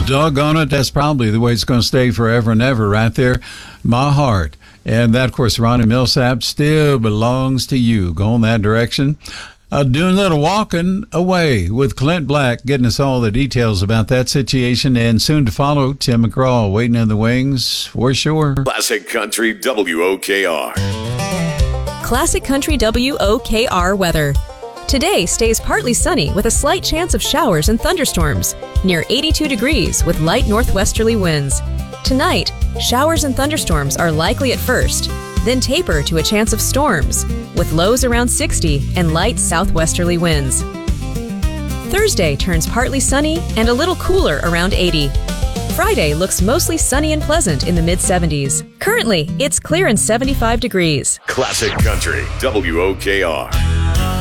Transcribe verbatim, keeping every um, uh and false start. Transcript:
Doggone it, that's probably the way it's going to stay forever and ever right there. My heart. And that, of course, Ronnie Millsap, still belongs to you. Go in that direction. Uh, doing a little walking away with Clint Black, getting us all the details about that situation. And soon to follow, Tim McGraw waiting in the wings for sure. Classic Country W O K R. Classic Country W O K R weather. Today stays partly sunny with a slight chance of showers and thunderstorms, near eighty-two degrees with light northwesterly winds. Tonight, showers and thunderstorms are likely at first, then taper to a chance of storms, with lows around sixty and light southwesterly winds. Thursday turns partly sunny and a little cooler around eighty. Friday looks mostly sunny and pleasant in the mid seventies. Currently, it's clear and seventy-five degrees. Classic Country W O K R.